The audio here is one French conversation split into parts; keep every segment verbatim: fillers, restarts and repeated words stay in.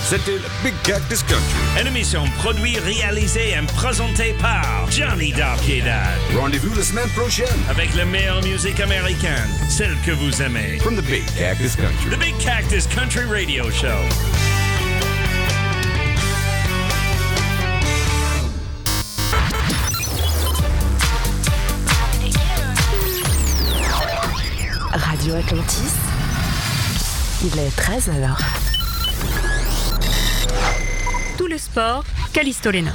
C'était le Big Cactus Country. Une émission produite, réalisée et présentée par Johnny Darkidad. Rendez-vous la semaine prochaine avec la meilleure musique américaine, celle que vous aimez. From the Big Cactus Country. The Big Cactus Country Radio Show. Radio Atlantis, il est treize heures. Tout le sport, Callisto Léna.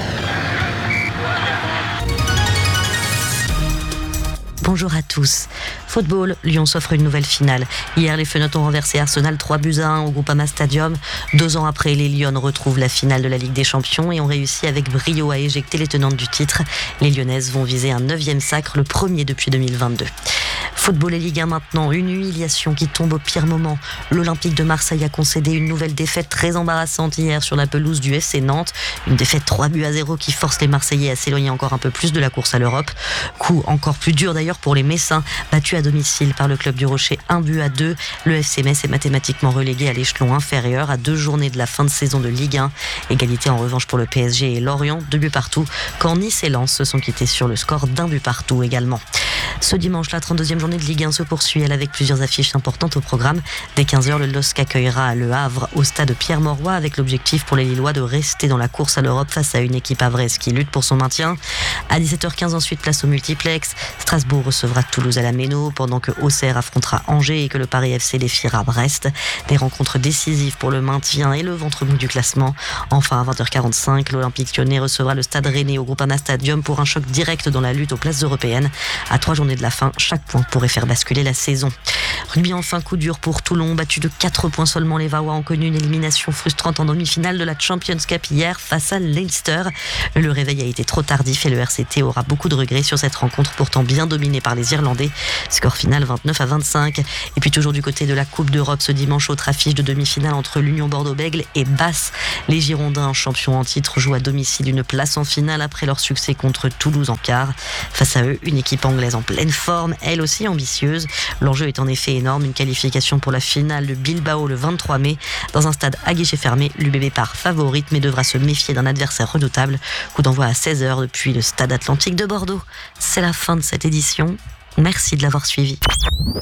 Bonjour à tous. Football, Lyon s'offre une nouvelle finale. Hier, les Fenotes ont renversé Arsenal trois buts à un au Groupama Stadium. Deux ans après, les Lyonnes retrouvent la finale de la Ligue des Champions et ont réussi avec brio à éjecter les tenantes du titre. Les Lyonnaises vont viser un neuvième sacre, le premier depuis deux mille vingt-deux. Football et Ligue un maintenant, une humiliation qui tombe au pire moment. L'Olympique de Marseille a concédé une nouvelle défaite très embarrassante hier sur la pelouse du F C Nantes. Une défaite trois buts à zéro qui force les Marseillais à s'éloigner encore un peu plus de la course à l'Europe. Coup encore plus dur d'ailleurs pour les Messins, battus à domicile par le club du Rocher un but à deux. Le F C Metz est mathématiquement relégué à l'échelon inférieur à deux journées de la fin de saison de Ligue un. Égalité en revanche pour le P S G et Lorient, deux buts partout, quand Nice et Lens se sont quittés sur le score d'un but partout également. Ce dimanche, la trente-deuxième journée de Ligue un se poursuit, elle avec plusieurs affiches importantes au programme. Dès quinze heures, le L O S C accueillera Le Havre au stade Pierre-Mauroy avec l'objectif pour les Lillois de rester dans la course à l'Europe face à une équipe havraise qui lutte pour son maintien. À dix-sept heures quinze ensuite, place au multiplex. Strasbourg recevra Toulouse à la Méno pendant que Auxerre affrontera Angers et que le Paris F C défiera Brest. Des rencontres décisives pour le maintien et le ventre mou du classement. Enfin, à vingt heures quarante-cinq, l'Olympique Lyonnais recevra le stade Rennais au Groupama Stadium pour un choc direct dans la lutte aux places européennes. À trois journées de la fin, chaque point pourrait faire basculer la saison. Rugby enfin, coup dur pour Toulon, battu de quatre points seulement. Les Varois ont connu une élimination frustrante en demi-finale de la Champions Cup hier face à Leinster. Le réveil a été trop tardif et le R C T aura beaucoup de regrets sur cette rencontre pourtant bien dominée par les Irlandais. Score final vingt-neuf à vingt-cinq. Et puis toujours du côté de la Coupe d'Europe ce dimanche, autre affiche de demi-finale entre l'Union Bordeaux-Bègles et Basse. Les Girondins, champions en titre, jouent à domicile une place en finale après leur succès contre Toulouse en quart. Face à eux, une équipe anglaise en pleine forme, elle aussi ambitieuse. L'enjeu est en effet énorme, une qualification pour la finale de Bilbao le vingt-trois mai. Dans un stade à guichet fermé, l'U B B part favorite mais devra se méfier d'un adversaire redoutable. Coup d'envoi à seize heures depuis le stade Atlantique de Bordeaux. C'est la fin de cette édition. Merci de l'avoir suivi.